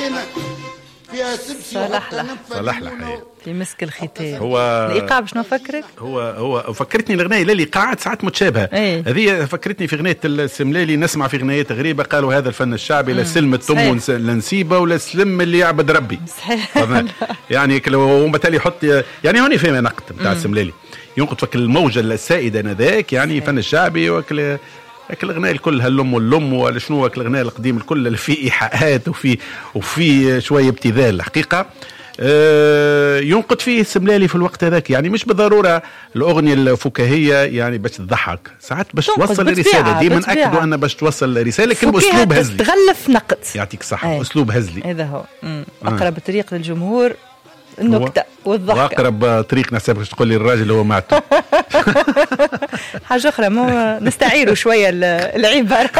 فيها سبسي صلاح الحياة في مسك الختام. هو الإيقاع باش نفكرك؟ هو فكرتني الغناية للإيقاعات ساعات متشابهة. هذه فكرتني في غناية السملالي، نسمع في غنايات غريبة قالوا هذا الفن الشعبي لا سلم التم ولا نسيبه ولا سلم اللي يعبد ربي. يعني وبالتالي يحط يعني هوني فيها نقد بتاع السملالي ينقد فك الموجة السائدة نذاك يعني الفن الشعبي وكل الغناء الكل هاللم واللم ولا شنو الغناء القديم الكل اللي فيه إيحاءات وفي شوية ابتذال الحقيقة. ينقد فيه السملالي في الوقت هذاك، يعني مش بالضرورة الأغنية الفكاهية يعني باش تضحك، ساعات باش توصل الرسالة. ديما أكدوا أن باش توصل رسالة لكن بأسلوب هزلي تغلف نقد. يعطيك صحة أسلوب هزلي. هذا هو أقرب طريق للجمهور النكتة والضحكة. وأقرب طريق نسابك تقول لي الراجل هو معته. حاجة أخرى مو نستعيروا شوية العبارات.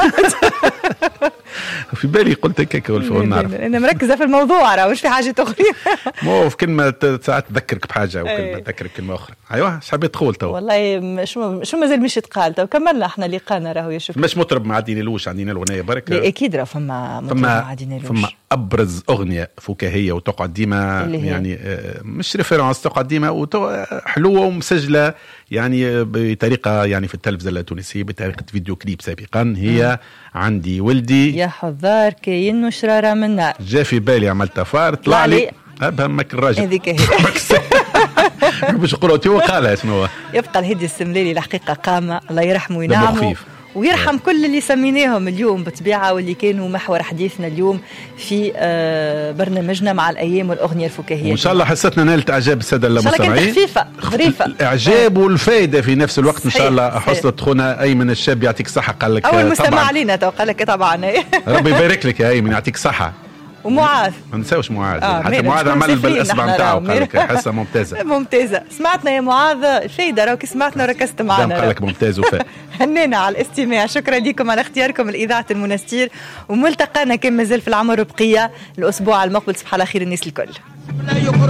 في بالي قلت هيك والفون نعرف أنا مركزة في الموضوع راه مش في حاجة أخرى. مو في كلمة ساعات تذكرك بحاجة وكلمة تذكرك كلمة أخرى. أيوة حبيت تقول تو والله شو مازال مش يتقال تو كملنا احنا لقانا راهو يشوف مش مطرب مع دينيلوش عندنا الأغنية برك أكيد راه فما مطرب مع دينيلوش. فما أبرز أغنية فكاهية وتقعد ديما يعني مش ريفيرانس تقعد ديما حلوة ومسجلة يعني بطريقة يعني في التلفزة التونسية بطريقة فيديو كليب سابقا هي عندي ولدي يا حذار كاين شرارة من نار. جا في بالي عملتها فار طلع لي أبهمك الراجل هذيك هي باش قلت هو قالها شنو. يبقى الهدي السملالي الحقيقة قامة الله يرحمه وينعمه ويرحم كل اللي سميناهم اليوم بطبيعة واللي كانوا محور حديثنا اليوم في برنامجنا مع الأيام والأغنية الفكاهية. وإن شاء الله حستنا نالت إعجاب السادة المستمعين. إن شاء الله كانت خفيفة ظريفة. الإعجاب والفائدة في نفس الوقت. إن شاء الله حصلت أخونا أيمن الشاب يعطيك صحة قال لك أول مستمع علينا قال لك طبعا. ربي يبارك لك يا أيمن يعطيك صحة. ومعاذ ما نساوش معاذ حتى معاذ عمل بالأسبوع نتاعو قال لك حصة ممتازة. سمعتنا يا معاذ الفايدة راك سمعتنا وركزت معنا قال لك ممتاز وفاء. هنينا على الاستماع. شكرا لكم على اختياركم الإذاعة المنستير وملتقانا كما مازال في العمر بقية الأسبوع المقبل. صباح على خير الناس الكل.